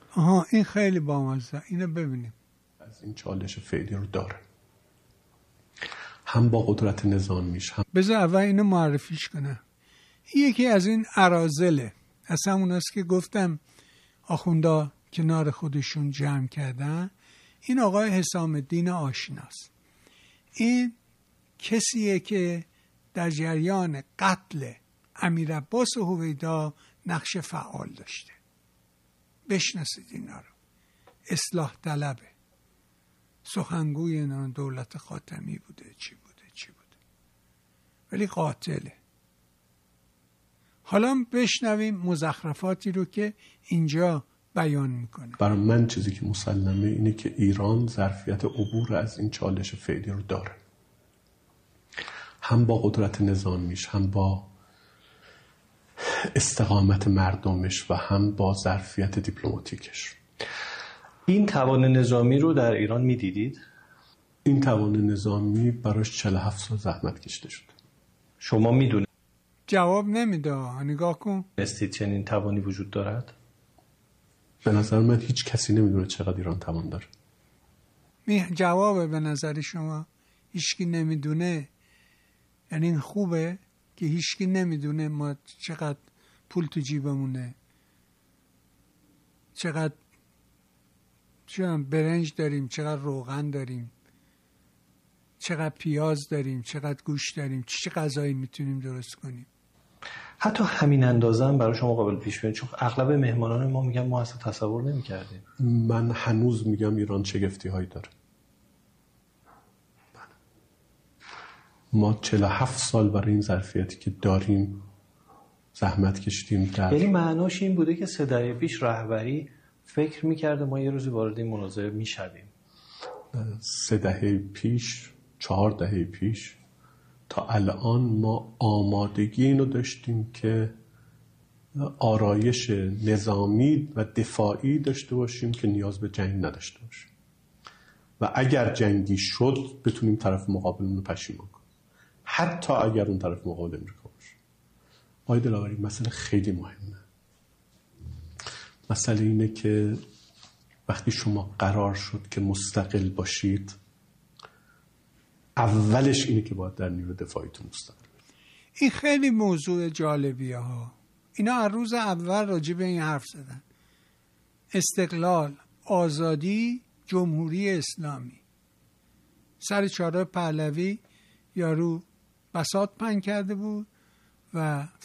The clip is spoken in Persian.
آها این خیلی بامزه، اینو ببینیم. از این چالش فعلی رو داره، هم با قدرت نظامیش هم. بذار اول اینو معرفیش کنم. یکی از این اراذله، از هموناست که گفتم آخوندا کنار خودشون جمع کردن. این آقای حسام الدین آشناست. این کسیه که در جریان قتل امیر عباس هویدا نقش فعال داشته. بشناسید اینا رو. اصلاح طلبه، سخنگوی دولت خاتمی بوده، چی بوده ولی قاتله. حالا بشنویم مزخرفاتی رو که اینجا بیان میکنه. برای من چیزی که مسلمه اینه که ایران ظرفیت عبور از این چالش فعلی رو داره، هم با قدرت نظامیش، هم با استقامت مردمش و هم با ظرفیت دیپلماتیکش. این توان نظامی رو در ایران میدیدید؟ این توان نظامی براش 47 سال زحمت کشیده شد. شما میدونید؟ جواب نمیده. نگاه کن. استید چنین توانی وجود دارد؟ به نظر من هیچ کسی نمیدونه چقدر ایران توان داره. جوابه به نظر شما؟ هیچکی نمیدونه؟ یعنی این خوبه که هیچکی نمیدونه ما چقدر پول تو جیبمونه، چقدر برنج داریم، چقدر روغن داریم، چقدر پیاز داریم، چقدر گوشت داریم، چه غذایی میتونیم درست کنیم. حتی همین اندازه هم برای شما قابل پیش بینی، چون اغلب مهمانان ما میگن ما اصلا تصور نمی‌کردیم. من هنوز میگم ایران شگفتی‌هایی داره. ما 47 سال برای این ظرفیتی که داریم زحمت کشیدیم. یعنی معناش این بوده که 3 دهه پیش رهبری فکر میکرده ما یه روزی وارد این مناظره میشویم؟ 3 دهه پیش، 4 دهه پیش تا الان ما آمادگی اینو داشتیم که آرایش نظامی و دفاعی داشته باشیم که نیاز به جنگ نداشته باشیم و اگر جنگی شد بتونیم طرف مقابلمون رو پشیمان کنیم، حتی اگر اون طرف مقابل امریکا باشه. آقای دلاوری، مسئله خیلی مهمه. مسئله اینه که وقتی شما قرار شد که مستقل باشید، اولش اینه که باید در نیرو دفاعیتون مستقل باشید. این خیلی موضوع جالبیه ها. اینا از روز اول راجع به این حرف زدن. استقلال، آزادی، جمهوری اسلامی. سر چهارراه پهلوی یارو بساط پهن کرده بود و